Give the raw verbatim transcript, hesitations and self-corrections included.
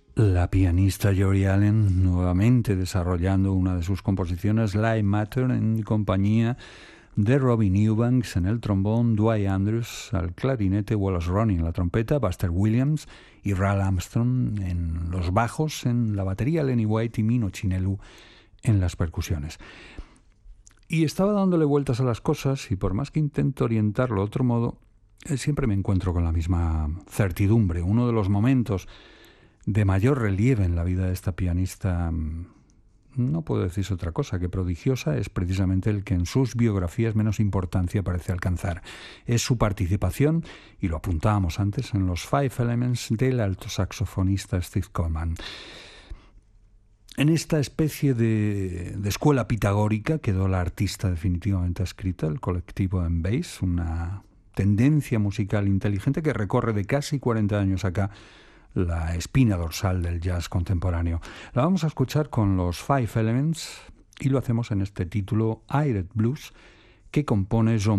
La pianista Jory Allen nuevamente desarrollando una de sus composiciones, Live Matter, en compañía de Robbie Eubanks en el trombón, Dwight Andrews al clarinete, Wallace Roney en la trompeta, Buster Williams y Ral Armstrong en los bajos, en la batería Lenny White y Mino Chinelu en las percusiones. Y estaba dándole vueltas a las cosas y por más que intento orientarlo de otro modo, siempre me encuentro con la misma certidumbre. Uno de los momentos de mayor relieve en la vida de esta pianista, no puedo decirse otra cosa que prodigiosa, es precisamente el que en sus biografías menos importancia parece alcanzar. Es su participación, y lo apuntábamos antes, en los Five Elements del alto saxofonista Steve Coleman. En esta especie de, de escuela pitagórica quedó la artista definitivamente adscrita, el colectivo Embase, una tendencia musical inteligente que recorre de casi cuarenta años acá la espina dorsal del jazz contemporáneo. La vamos a escuchar con los Five Elements y lo hacemos en este título, Aired Blues, que compone John